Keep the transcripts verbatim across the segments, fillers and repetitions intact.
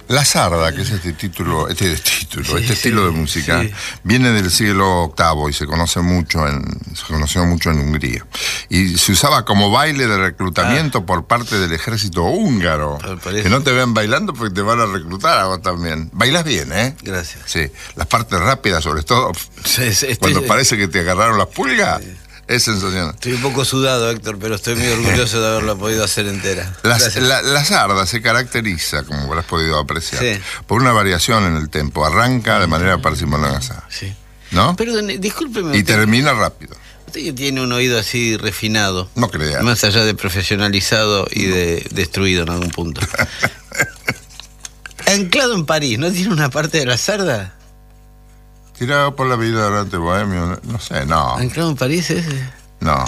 La Zarda, que es este título, este título, Sí, este sí, estilo de música, sí. viene del siglo octavo y se conoce mucho en, se conoció mucho en Hungría. Y se usaba como baile de reclutamiento ah. por parte del ejército húngaro. Que no te vean bailando porque te van a reclutar a vos también. Bailás bien, ¿eh? Gracias. Sí, las partes rápidas sobre todo. Sí, sí, estoy... Cuando parece que te agarraron las pulgas. Sí. Es sensacional. Estoy un poco sudado, Héctor, pero estoy muy orgulloso de haberla podido hacer entera. La, la, la Zarda se caracteriza, como habrás podido apreciar, sí. por una variación en el tempo. Arranca de manera parsimoniosa. Sí. ¿No? Perdón, discúlpeme. Y usted, termina rápido. Usted tiene un oído así refinado. No crea. Más allá de profesionalizado y no. de destruido en algún punto. Anclado en París, ¿no tiene una parte de la Zarda? Tirado por la vida durante bohemio, no sé, no. ¿Anclado en París ese? No.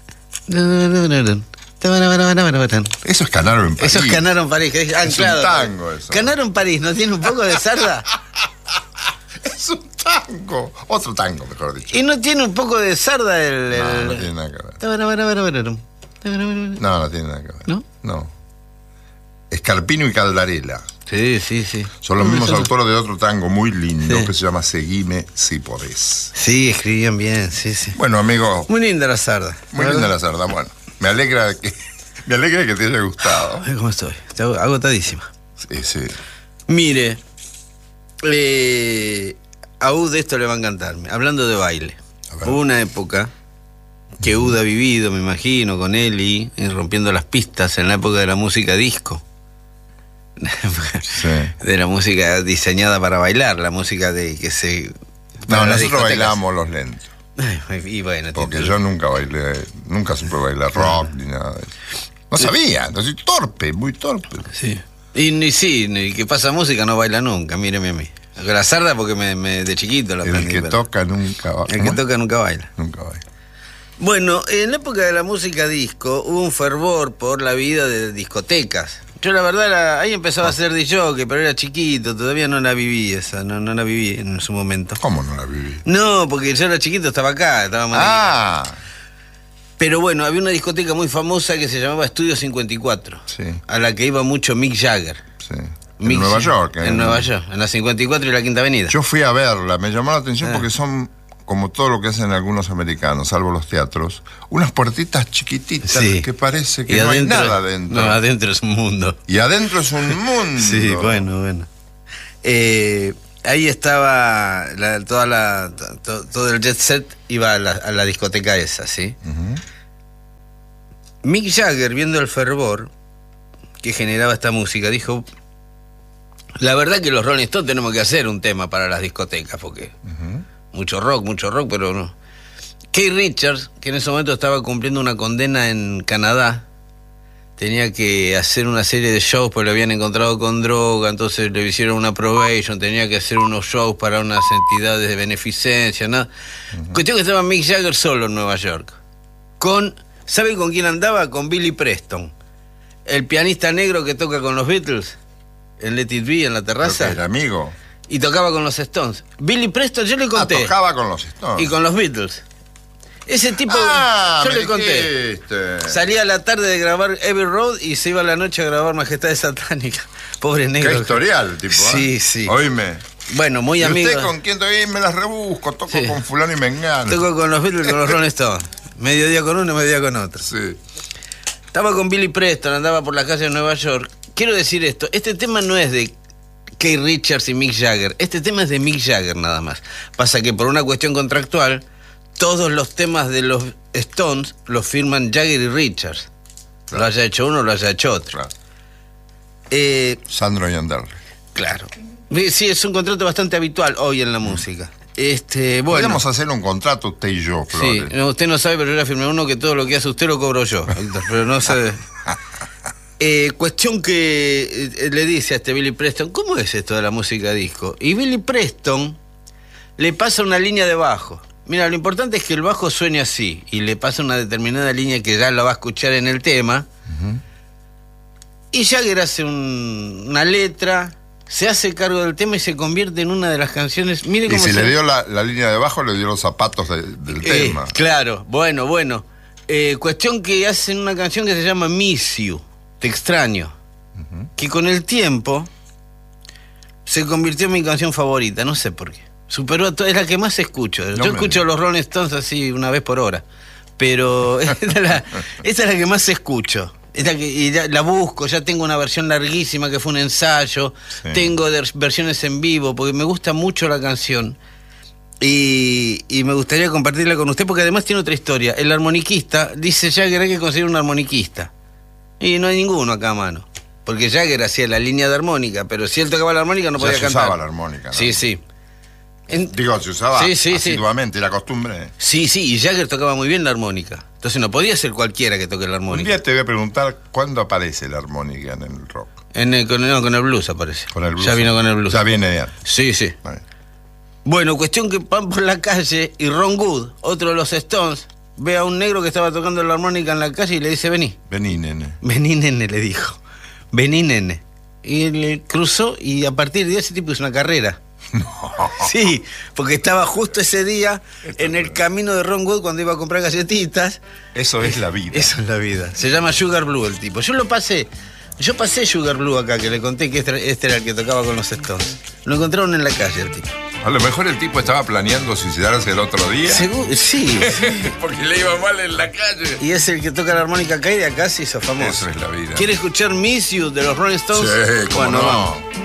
Eso es Canaro en París. Eso es Canaro en París, que es anclado. Es un tango eso. Canaro en París, ¿no tiene un poco de Zarda? Es un tango. Otro tango, mejor dicho. ¿Y no tiene un poco de Zarda el...? No, el... no tiene nada que ver. No, no tiene nada que ver. ¿No? No. Escarpino y Caldarela. Sí, sí, sí. Son los mismos autores de otro tango muy lindo sí. que se llama Seguime si podés. Sí, escribían bien, sí, sí. Bueno, amigo. Muy linda la Zarda. Muy linda la Zarda. Bueno, me alegra que me alegra que te haya gustado. Ay, ¿cómo estoy? Estoy agotadísima. Sí, sí. Mire, eh, a U de esto le va a encantar. Hablando de baile. Hubo una época que U D ha vivido, me imagino, con Eli, rompiendo las pistas en la época de la música disco. Sí. De la música diseñada para bailar, la música de que se... No, nosotros bailamos los lentos. Y bueno, porque yo nunca bailé, nunca supe bailar rock ni nada de eso. No sabía, entonces torpe, muy torpe. Sí. Y, y sí, y que pasa música no baila nunca, míreme a mí. La Zarda porque me, me, de chiquito la aprendí. El que pero... toca nunca baila. El que toca nunca baila. Nunca baila. Bueno, en la época de la música disco hubo un fervor por la vida de discotecas. Yo la verdad, la, ahí empezaba a ser D J, pero era chiquito, todavía no la viví esa, no, no la viví en su momento. ¿Cómo no la viví? No, porque yo era chiquito, estaba acá, estaba más Ah. Aquí. Pero bueno, había una discoteca muy famosa que se llamaba Estudio cincuenta y cuatro, sí. a la que iba mucho Mick Jagger. Sí. Mick en Nueva York. En, en Nueva York, en la cincuenta y cuatro y la Quinta Avenida. Yo fui a verla, me llamó la atención ah. porque son... como todo lo que hacen algunos americanos, salvo los teatros, unas puertitas chiquititas sí. que parece que y no adentro, hay nada adentro. No, adentro es un mundo. Y adentro es un mundo. Sí, bueno, bueno. Eh, ahí estaba la, toda la, to, todo el jet set iba a la, a la discoteca esa, ¿sí? Uh-huh. Mick Jagger, viendo el fervor que generaba esta música, dijo... La verdad que los Rolling Stones tenemos que hacer un tema para las discotecas, porque... Uh-huh. Mucho rock, mucho rock, pero no. Keith Richards, que en ese momento estaba cumpliendo una condena en Canadá, tenía que hacer una serie de shows porque lo habían encontrado con droga, entonces le hicieron una probation, tenía que hacer unos shows para unas entidades de beneficencia, nada. Uh-huh. Cuestión que estaba Mick Jagger solo en Nueva York. Con, ¿sabe con quién andaba? Con Billy Preston, el pianista negro que toca con los Beatles, en Let It Be, en la terraza. El amigo. Y tocaba con los Stones. Billy Preston, yo le conté. Ah, tocaba con los Stones. Y con los Beatles. Ese tipo, ah, yo me le conté. Dijiste. Salía a la tarde de grabar Abbey Road y se iba a la noche a grabar Majestades Satánicas. Pobre negro. Qué historial, tipo. Sí, ¿eh? sí. Oíme. Bueno, muy ¿Y amigo. usted con quién todavía me las rebusco? Toco sí. con fulano y mengano. Toco con los Beatles y con los Rolling Stones. Mediodía con uno, mediodía con otro. Sí. Estaba con Billy Preston, andaba por las calles de Nueva York. Quiero decir esto, este tema no es de Keith Richards y Mick Jagger. Este tema es de Mick Jagger nada más. Pasa que por una cuestión contractual, todos los temas de los Stones los firman Jagger y Richards. Claro. Lo haya hecho uno, lo haya hecho otro. Claro. Eh, Sandro y Anderle. Claro. Sí, es un contrato bastante habitual hoy en la música. Este, bueno. Podríamos hacer un contrato usted y yo, Flores. Sí, no, usted no sabe, pero yo le firmé uno que todo lo que hace usted lo cobro yo, Héctor, pero no sé... Eh, cuestión que eh, le dice a este Billy Preston, ¿cómo es esto de la música disco? Y Billy Preston le pasa una línea de bajo. Mira, lo importante es que el bajo suene así, y le pasa una determinada línea que ya la va a escuchar en el tema. Uh-huh. Y Jagger hace un, una letra, se hace cargo del tema y se convierte en una de las canciones. Mire cómo y si se... le dio la, la línea de bajo, le dio los zapatos de, del eh, tema. Claro, bueno, bueno. Eh, cuestión que hacen una canción que se llama Miss You. Te extraño. Uh-huh. Que con el tiempo se convirtió en mi canción favorita, no sé por qué. Superó a todo, es la que más escucho. No Yo escucho los Rolling Stones así una vez por hora, pero esta es la, esta es la que más escucho. Esta que, y ya, la busco, ya tengo una versión larguísima que fue un ensayo, sí. Tengo de, versiones en vivo, porque me gusta mucho la canción. Y, y me gustaría compartirla con usted, porque además tiene otra historia. El armoniquista dice Jagger, hay que conseguir un armoniquista. Y no hay ninguno acá a mano. Porque Jagger hacía la línea de armónica, pero si él tocaba la armónica no ya podía se cantar. usaba la armónica, ¿no? Sí, sí. En... Digo, se usaba sí, sí, asiduamente, sí. la costumbre. Sí, sí, y Jagger tocaba muy bien la armónica. Entonces no podía ser cualquiera que toque la armónica. Un día te voy a preguntar cuándo aparece la armónica en el rock. En el, con, no, con el blues aparece. Con el blues. Ya vino con el blues. Ya viene de antes. Sí, sí. Vale. Bueno, cuestión que van por la calle y Ron Wood, otro de los Stones, ve a un negro que estaba tocando la armónica en la calle y le dice, vení. Vení, nene. Vení, nene, le dijo. Vení, nene. Y él cruzó y a partir de ese tipo hizo una carrera. No. Sí, porque estaba justo ese día en el camino de Ron Wood cuando iba a comprar galletitas. Eso es la vida. Eso es la vida. Se llama Sugar Blue el tipo. Yo lo pasé. Yo pasé Sugar Blue acá, que le conté que este, este era el que tocaba con los Stones. Lo encontraron en la calle el tipo. A lo mejor el tipo estaba planeando suicidarse el otro día. Seguro, sí, sí. Porque le iba mal en la calle. Y es el que toca la armónica acá y de acá se hizo famoso. Eso es la vida. ¿Quiere escuchar Miss You de los Rolling Stones? Sí, cómo bueno, no. vamos.